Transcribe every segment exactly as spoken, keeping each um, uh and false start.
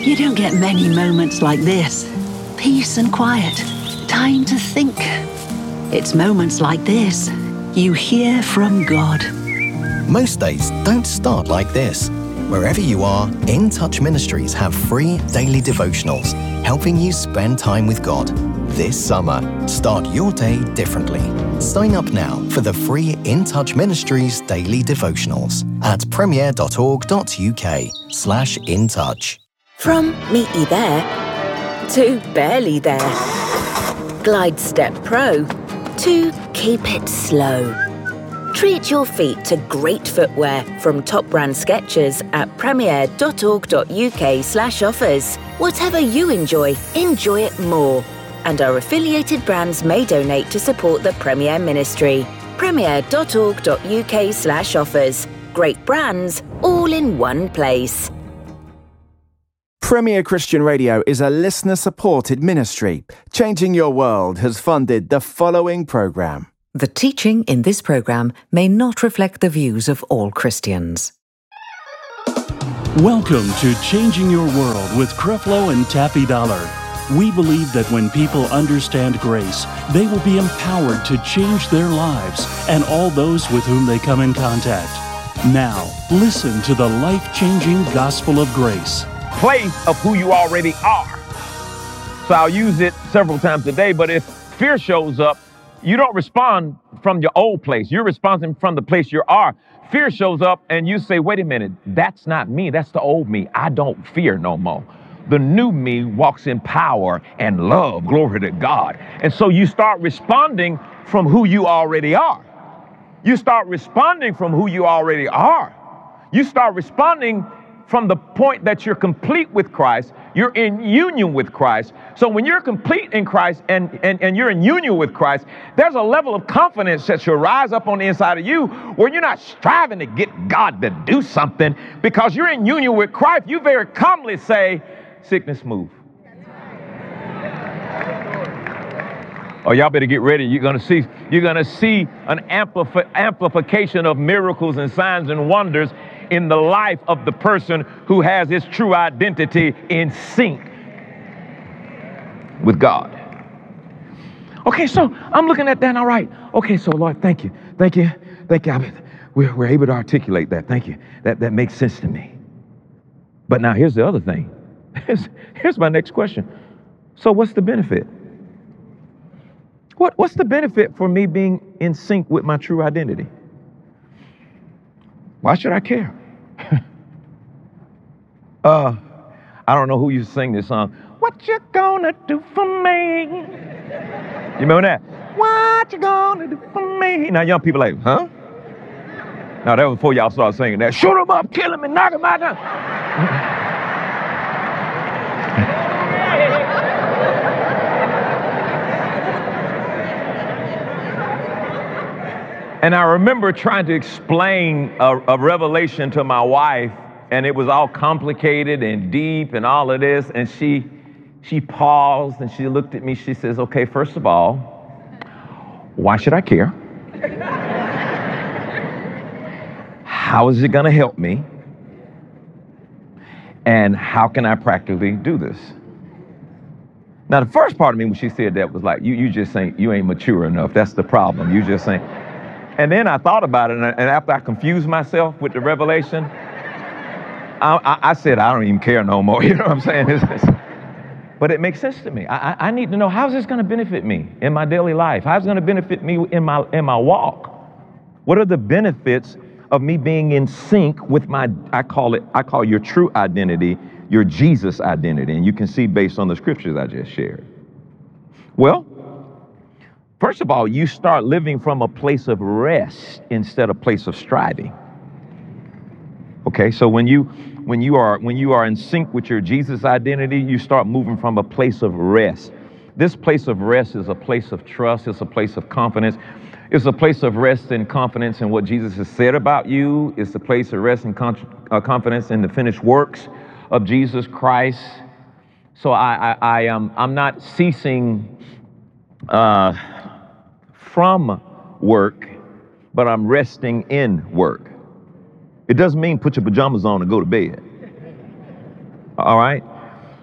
You don't get many moments like this. Peace and quiet. Time to think. It's moments like this you hear from God. Most days don't start like this. Wherever you are, In Touch Ministries have free daily devotionals, helping you spend time with God. This summer, start your day differently. Sign up now for the free In Touch Ministries daily devotionals at premier.org.uk slash in touch. From meaty there to barely there. Glide Step Pro to keep it slow. Treat your feet to great footwear from top brand Skechers at premier.org.uk slash offers. Whatever you enjoy, enjoy it more. And our affiliated brands may donate to support the Premier Ministry. premier.org.uk slash offers. Great brands, all in one place. Premier Christian Radio is a listener-supported ministry. Changing Your World has funded the following programme. The teaching in this program may not reflect the views of all Christians. Welcome to Changing Your World with Creflo and Taffy Dollar. We believe that when people understand grace, they will be empowered to change their lives and all those with whom they come in contact. Now, listen to the life-changing gospel of grace. Place of who you already are. So I'll use it several times a day, but if fear shows up, you don't respond from your old place. You're responding from the place you are. Fear shows up and you say, wait a minute, that's not me. That's the old me. I don't fear no more. The new me walks in power and love. Glory to God. And so you start responding from who you already are. You start responding from who you already are. You start responding from the point that you're complete with Christ. You're in union with Christ. So when you're complete in Christ and, and, and you're in union with Christ, there's a level of confidence that should rise up on the inside of you where you're not striving to get God to do something. Because you're in union with Christ, you very calmly say, sickness, move. Oh, y'all better get ready. You're going to see, you're going to see an amplifi- amplification of miracles and signs and wonders in the life of the person who has his true identity in sync with God. Okay, so I'm looking at that. All right. Okay, so Lord, thank you. Thank you. Thank you. We're, we're able to articulate that. Thank you. That, that makes sense to me. But now here's the other thing. Here's, here's my next question. So what's the benefit? What, what's the benefit for me being in sync with my true identity? Why should I care? uh, I don't know who used to sing this song. What you gonna do for me? You remember that? What you gonna do for me? Now young people like, huh? Now that was before y'all started singing that. Shoot him up, kill him, and knock him out. And I remember trying to explain a, a revelation to my wife, and it was all complicated and deep and all of this. And she, she paused and she looked at me. She says, okay, first of all, why should I care? How is it going to help me? And how can I practically do this? Now, the first part of me when she said that was like, you, you just saying you ain't mature enough. That's the problem. You just saying. And then I thought about it, and, and after I confused myself with the revelation, I, I, I said, I don't even care no more. You know what I'm saying? It's, it's, but it makes sense to me. I, I, I need to know, how's this going to benefit me in my daily life? How's it going to benefit me in my in my walk? What are the benefits of me being in sync with my, I call it, I call your true identity, your Jesus identity. And you can see based on the scriptures I just shared. Well, first of all, you start living from a place of rest instead of a place of striving. Okay, so when you when you are when you are in sync with your Jesus identity, you start moving from a place of rest. This place of rest is a place of trust. It's a place of confidence. It's a place of rest and confidence in what Jesus has said about you. It's a place of rest and con- uh, confidence in the finished works of Jesus Christ. So I I, I am I'm not ceasing Uh, from work, but I'm resting in work. It doesn't mean put your pajamas on and go to bed. All right?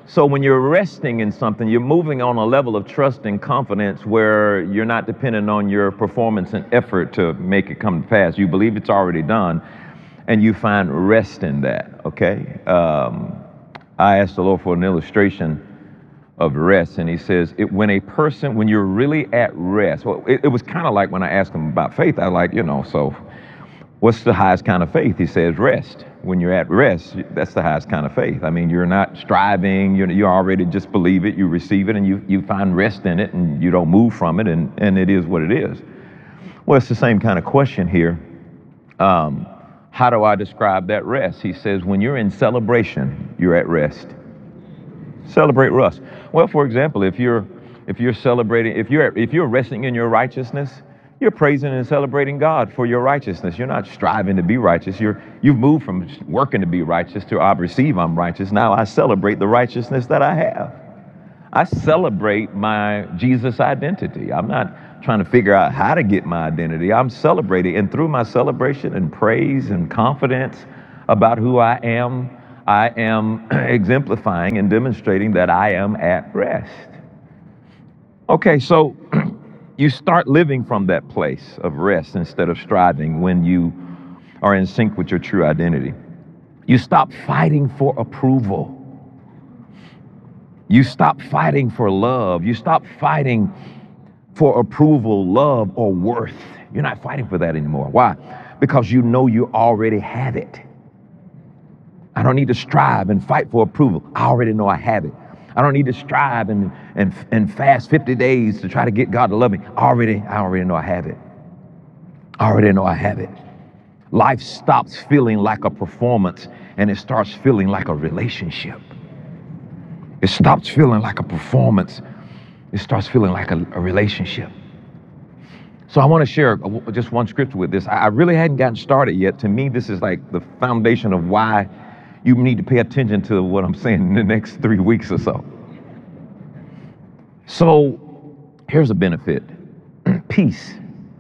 So when you're resting in something, you're moving on a level of trust and confidence where you're not dependent on your performance and effort to make it come to pass. You believe it's already done, and you find rest in that, okay? Um, I asked the Lord for an illustration of rest, and he says, it, when a person, when you're really at rest, well, it, it was kind of like when I asked him about faith, I like, you know, so what's the highest kind of faith? He says rest. When you're at rest, that's the highest kind of faith. I mean, you're not striving, you you already just believe it, you receive it, and you, you find rest in it, and you don't move from it, and, and it is what it is. Well, it's the same kind of question here. Um, how do I describe that rest? He says, when you're in celebration, you're at rest. Celebrate rest. Well, for example, if you're if you're celebrating, if you're if you're resting in your righteousness, you're praising and celebrating God for your righteousness. You're not striving to be righteous. You're, you've moved from working to be righteous to I receive I'm righteous. Now I celebrate the righteousness that I have. I celebrate my Jesus identity. I'm not trying to figure out how to get my identity. I'm celebrating, and through my celebration and praise and confidence about who I am, I am exemplifying and demonstrating that I am at rest. Okay, so you start living from that place of rest instead of striving when you are in sync with your true identity. You stop fighting for approval. You stop fighting for love. You stop fighting for approval, love, or worth. You're not fighting for that anymore. Why? Because you know you already have it. I don't need to strive and fight for approval. I already know I have it. I don't need to strive and, and, and fast fifty days to try to get God to love me. I already, I already know I have it. I already know I have it. Life stops feeling like a performance and it starts feeling like a relationship. It stops feeling like a performance. It starts feeling like a, a relationship. So I want to share just one scripture with this. I really hadn't gotten started yet. To me, this is like the foundation of why you need to pay attention to what I'm saying in the next three weeks or so. So here's a benefit. Peace.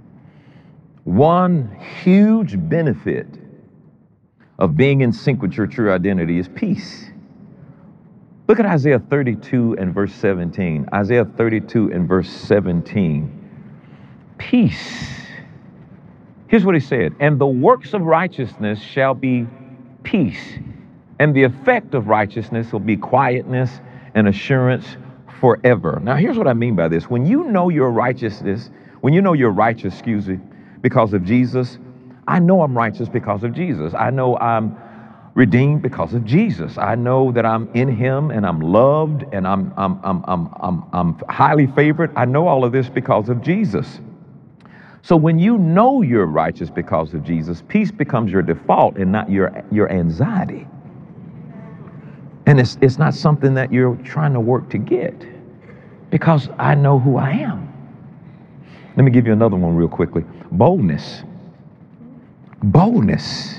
One huge benefit of being in sync with your true identity is peace. Look at Isaiah thirty-two and verse seventeen. Isaiah thirty-two and verse seventeen. Peace. Here's what he said. And the works of righteousness shall be peace. And the effect of righteousness will be quietness and assurance forever. Now, here's what I mean by this. When you know your righteousness, when you know you're righteous, excuse me, because of Jesus, I know I'm righteous because of Jesus. I know I'm redeemed because of Jesus. I know that I'm in him and I'm loved and I'm, I'm, I'm, I'm, I'm, I'm highly favored. I know all of this because of Jesus. So when you know you're righteous because of Jesus, peace becomes your default and not your, your anxiety. And it's, it's not something that you're trying to work to get, because I know who I am. Let me give you another one real quickly. Boldness. Boldness.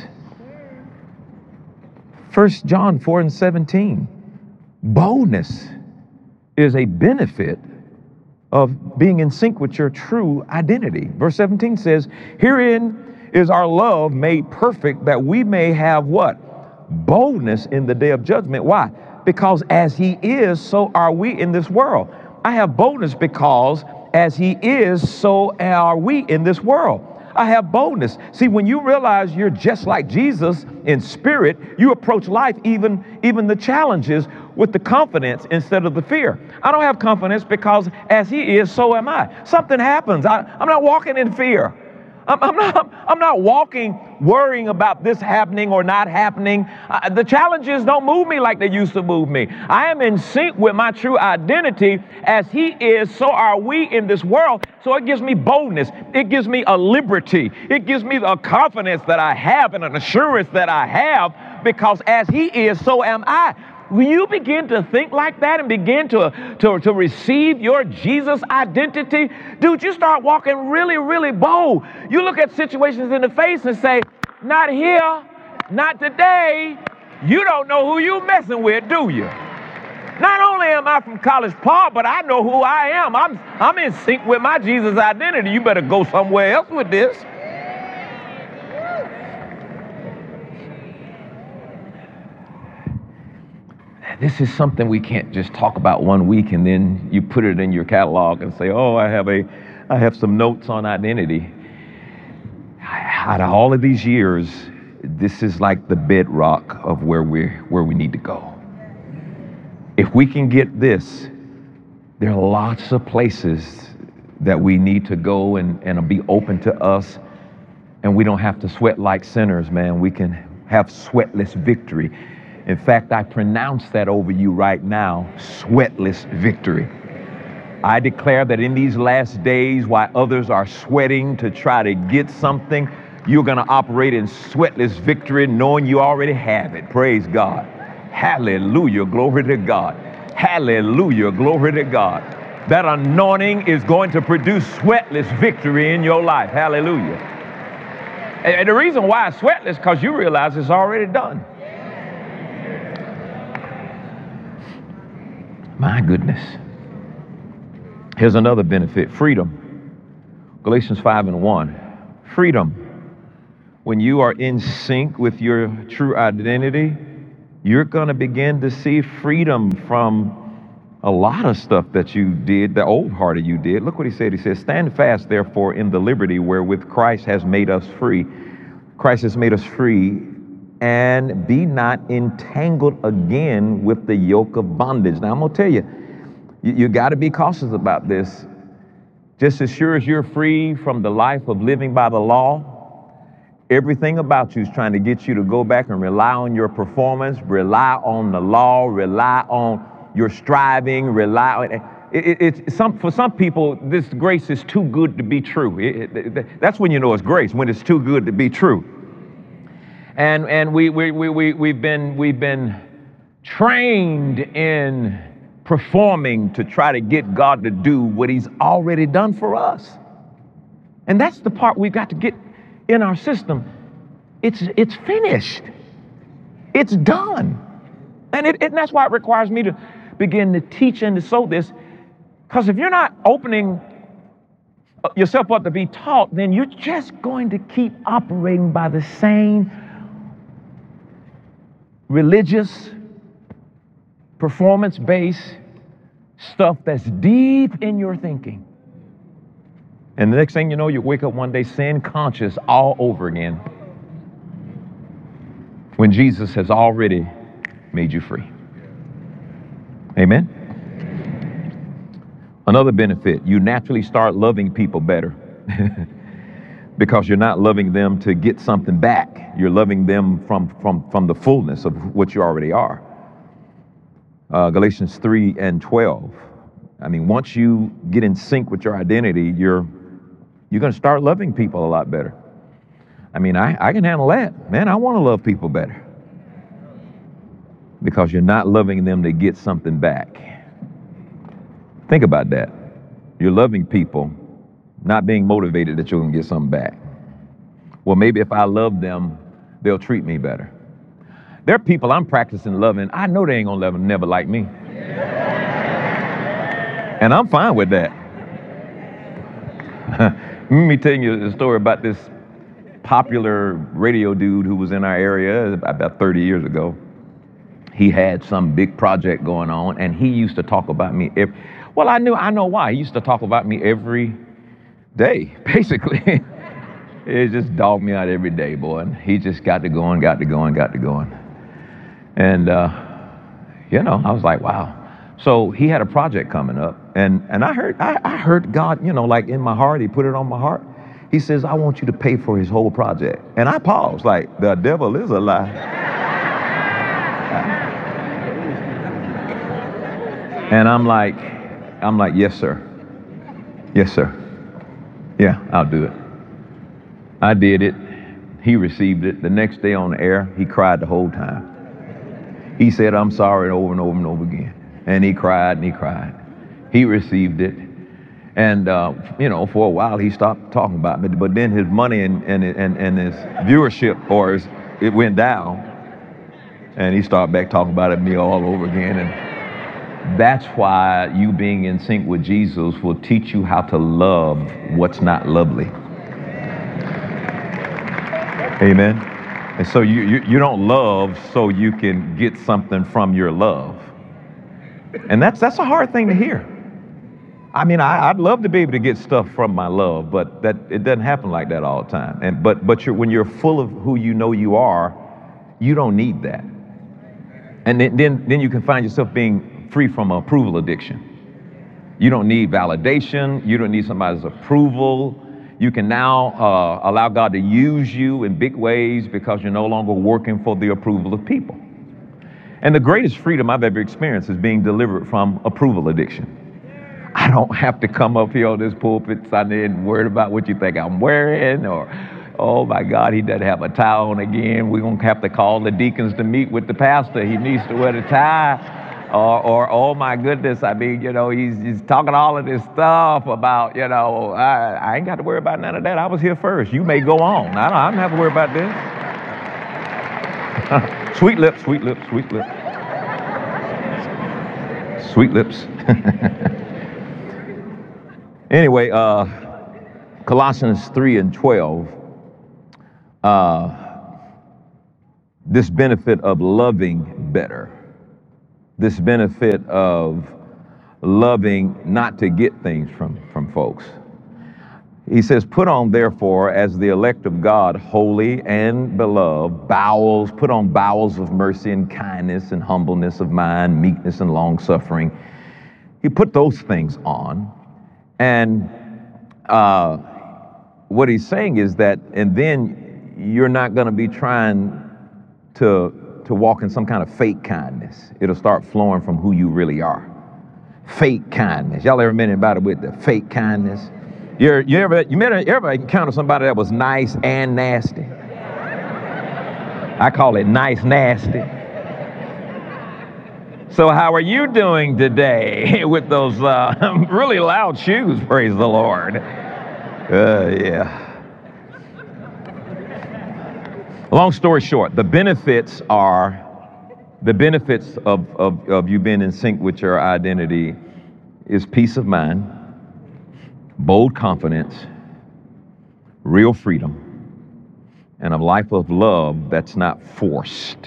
First John four and seventeen. Boldness is a benefit of being in sync with your true identity. Verse seventeen says, herein is our love made perfect, that we may have what? Boldness in the day of judgment. Why? Because as he is, so are we in this world. I have boldness because as he is, so are we in this world. I have boldness. See, when you realize you're just like Jesus in spirit, you approach life, even, even the challenges, with the confidence instead of the fear. I don't have confidence because as he is, so am I. Something happens. I, I'm not walking in fear. I'm, I'm, not, I'm not walking worrying about this happening or not happening. Uh, the challenges don't move me like they used to move me. I am in sync with my true identity. As he is, so are we in this world. So it gives me boldness. It gives me a liberty. It gives me a confidence that I have and an assurance that I have, because as he is, so am I. When you begin to think like that and begin to, to, to receive your Jesus identity, dude, you start walking really, really bold. You look at situations in the face and say, not here, not today. You don't know who you're messing with, do you? Not only am I from College Park, but I know who I am. I'm, I'm in sync with my Jesus identity. You better go somewhere else with this. this is something we can't just talk about one week and then you put it in your catalog and say, oh, I have a, I have some notes on identity. Out of all of these years, this is like the bedrock of where we where we need to go. If we can get this, there are lots of places that we need to go and, and be open to us, and we don't have to sweat like sinners, man. We can have sweatless victory. In fact, I pronounce that over you right now, sweatless victory. I declare that in these last days, while others are sweating to try to get something, you're going to operate in sweatless victory, knowing you already have it. Praise God. Hallelujah. Glory to God. Hallelujah. Glory to God. That anointing is going to produce sweatless victory in your life. Hallelujah. And the reason why it's sweatless is because you realize it's already done. My goodness. Here's another benefit, freedom. Galatians five and one. Freedom. When you are in sync with your true identity, you're going to begin to see freedom from a lot of stuff that you did, the old heart of you did. Look what he said. He says, stand fast, therefore, in the liberty wherewith Christ has made us free. Christ has made us free, and be not entangled again with the yoke of bondage. Now, I'm going to tell you, you, you got to be cautious about this. Just as sure as you're free from the life of living by the law, everything about you is trying to get you to go back and rely on your performance, rely on the law, rely on your striving, rely on it. It, it, it's some, for some people, this grace is too good to be true. It, it, that's when you know it's grace, when it's too good to be true. And and we we we we we've been we've been trained in performing to try to get God to do what He's already done for us. And that's the part we've got to get in our system. It's it's finished. It's done. And it, it and that's why it requires me to begin to teach and to sow this. Because if you're not opening yourself up to be taught, then you're just going to keep operating by the same religious, performance-based stuff that's deep in your thinking. And the next thing you know, you wake up one day sin conscious all over again, when Jesus has already made you free. Amen? Another benefit, you naturally start loving people better because you're not loving them to get something back. You're loving them from, from, from the fullness of what you already are. Uh, Galatians three and twelve. I mean, once you get in sync with your identity, you're you're going to start loving people a lot better. I mean, I, I can handle that. Man, I want to love people better because you're not loving them to get something back. Think about that. You're loving people, not being motivated that you're going to get something back. Well, maybe if I love them, they'll treat me better. There are people I'm practicing loving. I know they ain't going to love them, never like me. And I'm fine with that. Let me tell you a story about this popular radio dude who was in our area about thirty years ago. He had some big project going on, and he used to talk about me. Every, well, I knew, I know why. He used to talk about me every day, basically. It just dogged me out every day, boy. And he just got to going, got to going, got to going. And, uh, you know, I was like, wow. So he had a project coming up, and, and I heard I, I heard God, you know, like in my heart, he put it on my heart. He says, I want you to pay for his whole project. And I paused, like, the devil is a lie. And I'm like, I'm like, yes, sir. Yes, sir. Yeah, I'll do it. I did it. He received it. The next day on the air, he cried the whole time. He said, I'm sorry, over and over and over again. And he cried and he cried. He received it. And, uh, you know, for a while he stopped talking about me. But then his money and, and, and, and his viewership, or his, it went down. And he started back talking about it me all over again. And that's why you being in sync with Jesus will teach you how to love what's not lovely. Amen. And so you, you, you don't love so you can get something from your love. And that's, that's a hard thing to hear. I mean, I, I'd love to be able to get stuff from my love, but that it doesn't happen like that all the time. And but but you're, when you're full of who you know you are, you don't need that. And then then, then you can find yourself being free from approval addiction. You don't need validation. You don't need somebody's approval. You can now uh, allow God to use you in big ways because you're no longer working for the approval of people. And the greatest freedom I've ever experienced is being delivered from approval addiction. I don't have to come up here on this pulpit Sunday and worried about what you think I'm wearing, or, oh my God, he doesn't have a tie on again. We're going to have to call the deacons to meet with the pastor. He needs to wear the tie. Or, or oh my goodness, I mean, you know, he's, he's talking all of this stuff about, you know, I, I ain't got to worry about none of that. I was here first. You may go on. I don't, I don't have to worry about this. Sweet lips, sweet lips, sweet lips. Sweet lips. Anyway, uh, Colossians three and twelve, uh, this benefit of loving better, this benefit of loving not to get things from, from folks. He says, put on therefore as the elect of God, holy and beloved, bowels, put on bowels of mercy and kindness and humbleness of mind, meekness and long suffering. He put those things on. And uh, what he's saying is that, and then you're not going to be trying to, to walk in some kind of fake kindness. It'll start flowing from who you really are. Fake kindness. Y'all ever been anybody with the fake kindness? You you ever you ever, you ever encounter somebody that was nice and nasty? I call it nice nasty. So how are you doing today with those uh, really loud shoes, praise the Lord? Uh, yeah. Long story short, the benefits are, the benefits of, of, of you being in sync with your identity is peace of mind, bold confidence, real freedom, and a life of love that's not forced.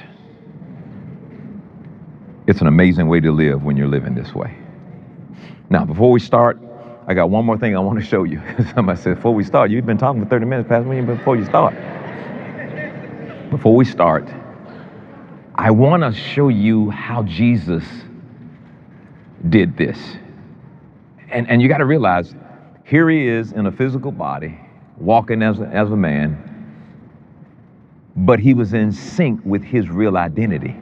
It's an amazing way to live when you're living this way. Now, before we start, I got one more thing I want to show you. Somebody said, before we start, you've been talking for thirty minutes, Pastor William, before you start. Before we start, I want to show you how Jesus did this. And, and you got to realize, here he is in a physical body, walking as a, as a man, but he was in sync with his real identity.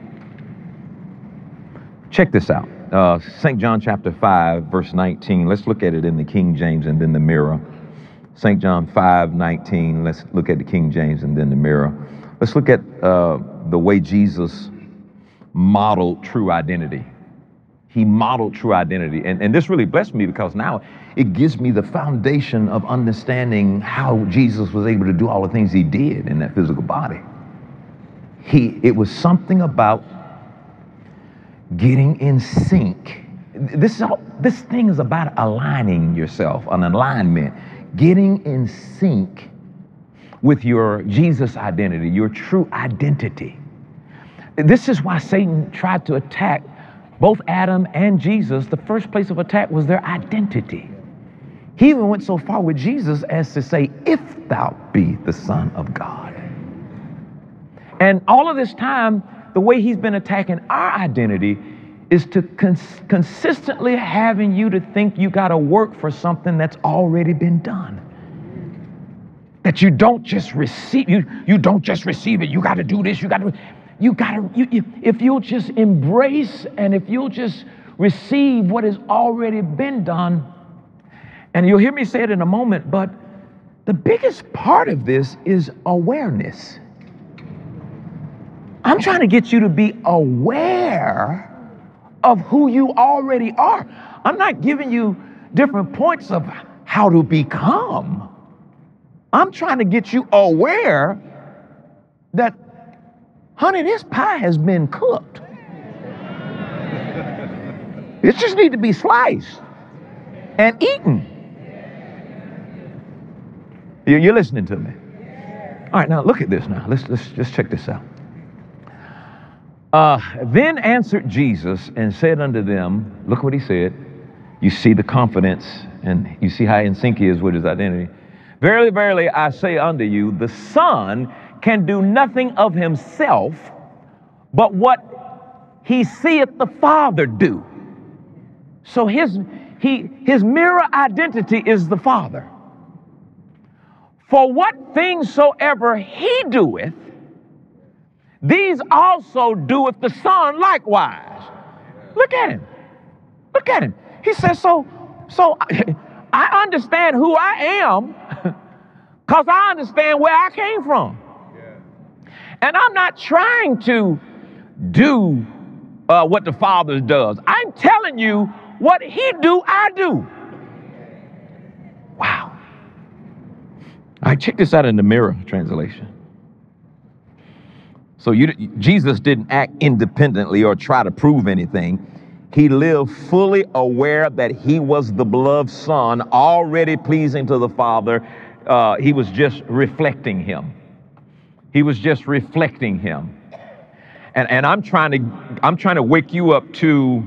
Check this out. Uh, Saint John chapter five, verse nineteen. Let's look at it in the King James and then the Mirror. Saint John five, nineteen. Let's look at the King James and then the Mirror. Let's look at uh, the way Jesus modeled true identity. He modeled true identity. And, and this really blessed me because now it gives me the foundation of understanding how Jesus was able to do all the things he did in that physical body. He, it was something about getting in sync. This, is all, this thing is about aligning yourself, an alignment, getting in sync with your Jesus identity, your true identity. This is why Satan tried to attack both Adam and Jesus. The first place of attack was their identity. He even went so far with Jesus as to say, if thou be the Son of God. And all of this time, the way he's been attacking our identity is to cons- consistently having you to think you got to work for something that's already been done. That you don't just receive, you, you don't just receive it. You got to do this. You got to, you got to, you, you, if you'll just embrace and if you'll just receive what has already been done, and you'll hear me say it in a moment, but the biggest part of this is awareness. I'm trying to get you to be aware of who you already are. I'm not giving you different points of how to become. I'm trying to get you aware that, honey, this pie has been cooked. It just needs to be sliced and eaten. You're listening to me. All right, now look at this now. Let's, let's just check this out. Uh, then answered Jesus and said unto them, look what he said. You see the confidence and you see how in sync he is with his identity. Verily, verily, I say unto you, the Son can do nothing of himself, but what he seeth the Father do. So his, he, his mirror identity is the Father. For what things soever he doeth, these also doeth the Son likewise. Look at him. Look at him. He says, so, so I understand who I am because I understand where I came from. And I'm not trying to do uh, what the Father does. I'm telling you what he do, I do. Wow. All right, check this out in the Mirror translation. So you, Jesus didn't act independently or try to prove anything. He lived fully aware that he was the beloved Son, already pleasing to the Father. Uh, he was just reflecting him. He was just reflecting him. And, and I'm trying to, I'm trying to wake you up to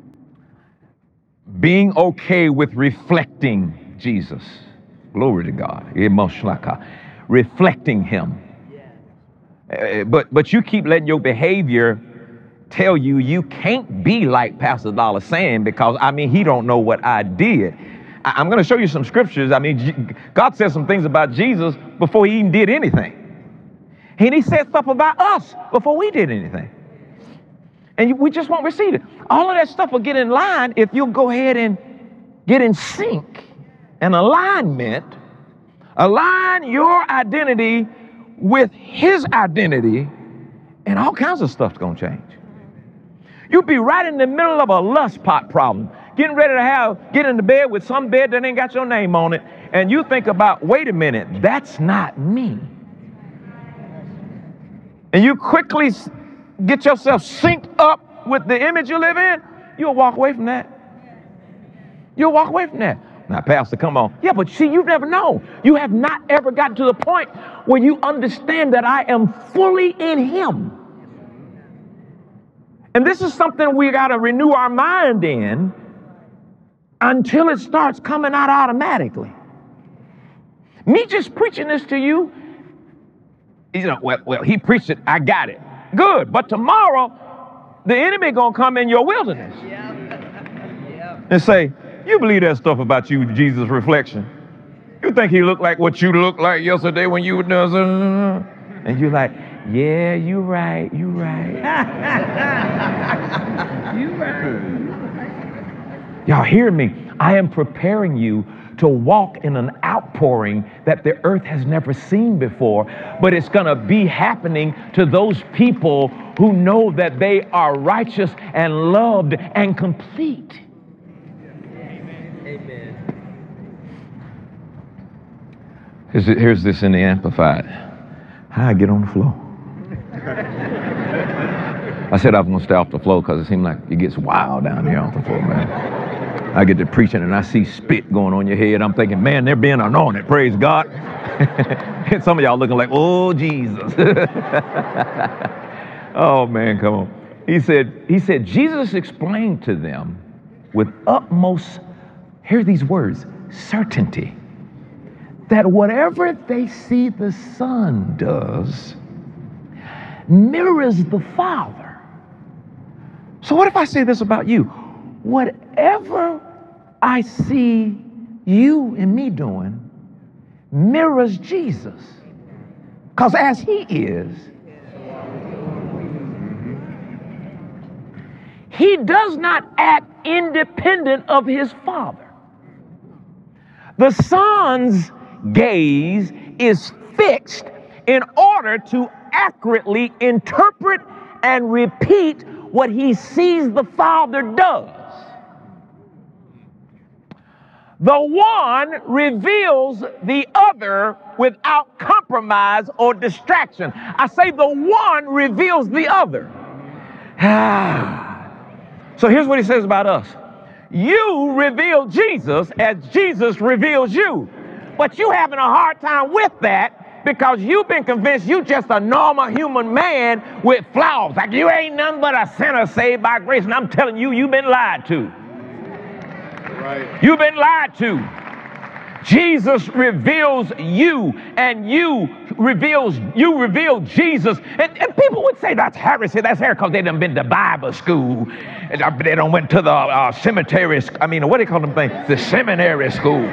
being okay with reflecting Jesus. Glory to God. Reflecting him. Uh, but, but you keep letting your behavior tell you you can't be like Pastor Dollar saying, because, I mean, he don't know what I did. I, I'm going to show you some scriptures. I mean, G- God said some things about Jesus before he even did anything. And he said stuff about us before we did anything. And we just won't receive it. All of that stuff will get in line if you'll go ahead and get in sync and alignment. Align your identity with his identity, and all kinds of stuff's going to change. You'll be right in the middle of a lust pot problem, getting ready to have, get into bed with some bed that ain't got your name on it, and you think about, wait a minute, that's not me. And you quickly get yourself synced up with the image you live in, you'll walk away from that. You'll walk away from that. Now, Pastor, come on. Yeah, but see, you've never known. You have not ever gotten to the point where you understand that I am fully in him. And this is something we got to renew our mind in until it starts coming out automatically. Me just preaching this to you, you know, well, well, he preached it, I got it. Good, but tomorrow, the enemy gonna come in your wilderness and say, you believe that stuff about you, Jesus' reflection? You think he looked like what you looked like yesterday when you were doing, and you're like, yeah, you right, you right. You right. Y'all hear me? I am preparing you to walk in an outpouring that the earth has never seen before, but it's going to be happening to those people who know that they are righteous and loved and complete. Amen. Here's, here's this in the Amplified. How I get on the floor. I said I was going to stay off the floor because it seemed like it gets wild down here off the floor, man. I get to preaching and I see spit going on your head. I'm thinking, man, they're being anointed. Praise God. And some of y'all looking like, oh, Jesus. Oh, man, come on. He said, he said, Jesus explained to them with utmost, hear these words, certainty, that whatever they see the Son does mirrors the Father. So what if I say this about you? Whatever I see you and me doing mirrors Jesus. Because as he is, he does not act independent of his Father. The Son's gaze is fixed in order to accurately interpret and repeat what he sees the Father does. The one reveals the other without compromise or distraction. I say the one reveals the other. So here's what he says about us. You reveal Jesus as Jesus reveals you. But you having a hard time with that because you've been convinced you just a normal human man with flaws. Like you ain't nothing but a sinner saved by grace. And I'm telling you, you've been lied to. Right. You've been lied to. Jesus reveals you, and you reveals you reveal Jesus. And, and people would say that's heresy. That's heresy because they done been to Bible school. And they done went to the uh, cemetery. I mean, what do you call them things? The seminary school.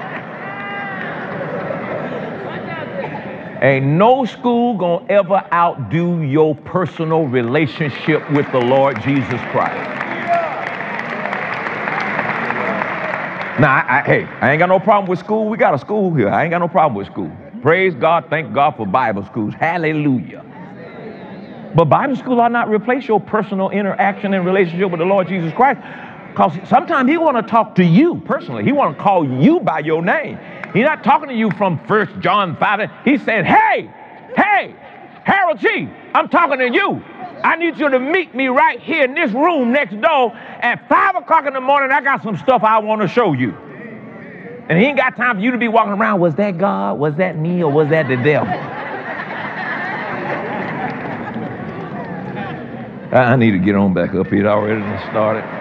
Ain't no school gonna ever outdo your personal relationship with the Lord Jesus Christ. Now, I, I, hey, I ain't got no problem with school. We got a school here. I ain't got no problem with school. Praise God, thank God for Bible schools. Hallelujah. But Bible school ought not replace your personal interaction and relationship with the Lord Jesus Christ, because sometimes he want to talk to you personally. He want to call you by your name. He's not talking to you from First John five. He's saying, hey, hey, Harold G., I'm talking to you. I need you to meet me right here in this room next door at five o'clock in the morning. I got some stuff I want to show you. And he ain't got time for you to be walking around. Was that God? Was that me? Or was that the devil? I need to get on back up here. It already started.